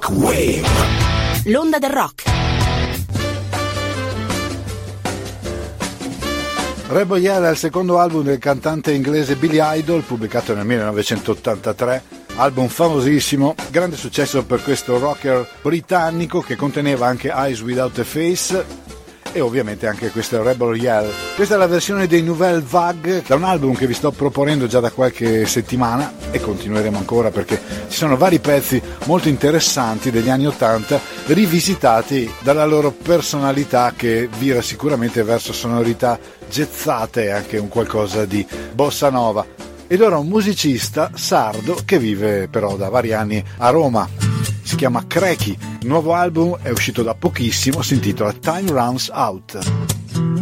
Rock Wave. L'onda del rock. Rebel Yell è il secondo album del cantante inglese Billy Idol, pubblicato nel 1983, album famosissimo, grande successo per questo rocker britannico che conteneva anche Eyes Without a Face e ovviamente anche questo Rebel Yell. Questa è la versione dei Nouvelle Vague, da un album che vi sto proponendo già da qualche settimana e continueremo ancora perché ci sono vari pezzi molto interessanti degli anni '80 rivisitati dalla loro personalità che vira sicuramente verso sonorità jazzate e anche un qualcosa di bossa nova. Ed ora un musicista sardo che vive però da vari anni a Roma. Si chiama Creki, il nuovo album è uscito da pochissimo, si intitola Time Runs Out.